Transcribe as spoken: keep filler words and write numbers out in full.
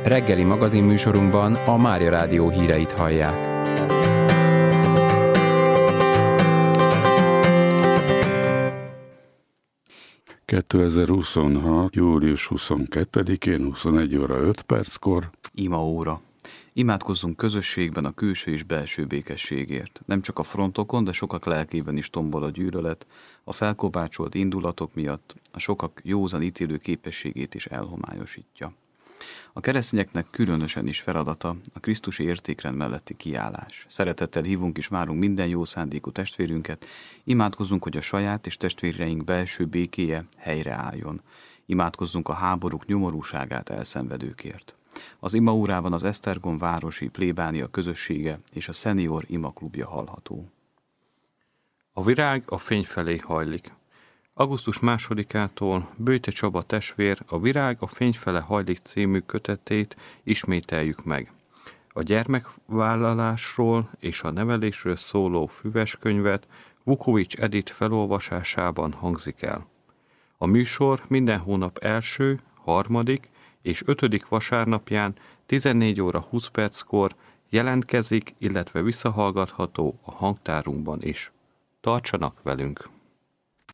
Reggeli magazinműsorunkban a Mária Rádió híreit hallják. kétezer-huszonhat. július huszonkettedikén huszonegy óra öt perckor Ima óra. Imádkozzunk közösségben a külső és belső békességért. Nem csak a frontokon, de sokak lelkében is tombol a gyűlölet, a felkorbácsolt indulatok miatt a sokak józan ítélő képességét is elhomályosítja. A keresztényeknek különösen is feladata a krisztusi értékrend melletti kiállás. Szeretettel hívunk és várunk minden jó szándékú testvérünket, imádkozzunk, hogy a saját és testvéreink belső békéje helyreálljon. Imádkozzunk a háborúk nyomorúságát elszenvedőkért. Az imaórában az Esztergom városi plébánia közössége és a Szenior imaklubja hallható. A virág a fény felé hajlik. augusztus másodikától Böjte Csaba testvér a Virág a fény fele hajlik című kötetét ismételjük meg. A gyermekvállalásról és a nevelésről szóló füveskönyvet Vukovics Edith felolvasásában hangzik el. A műsor minden hónap első, harmadik és ötödik vasárnapján tizennégy óra húsz perckor jelentkezik, illetve visszahallgatható a hangtárunkban is. Tartsanak velünk!